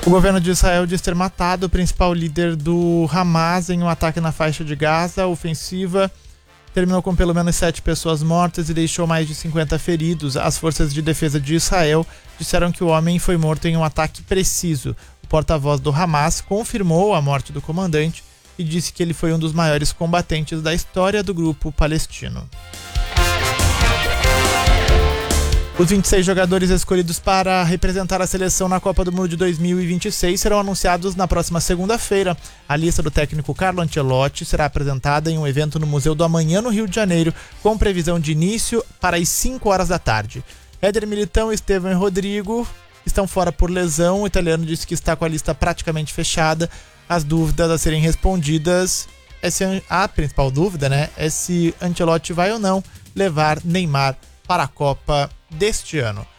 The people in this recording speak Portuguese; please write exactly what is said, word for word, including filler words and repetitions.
O governo de Israel diz ter matado o principal líder do Hamas em um ataque na faixa de Gaza. A ofensiva terminou com pelo menos sete pessoas mortas e deixou mais de cinquenta feridos. As forças de defesa de Israel disseram que o homem foi morto em um ataque preciso. O porta-voz do Hamas confirmou a morte do comandante e disse que ele foi um dos maiores combatentes da história do grupo palestino. Os vinte e seis jogadores escolhidos para representar a seleção na Copa do Mundo de dois mil e vinte e seis serão anunciados na próxima segunda-feira. A lista do técnico Carlo Ancelotti será apresentada em um evento no Museu do Amanhã, no Rio de Janeiro, com previsão de início para as cinco horas da tarde. Éder Militão, Estevão e Rodrigo estão fora por lesão. O italiano disse que está com a lista praticamente fechada. As dúvidas a serem respondidas, é se, a principal dúvida, né, é se Ancelotti vai ou não levar Neymar para a Copa deste ano.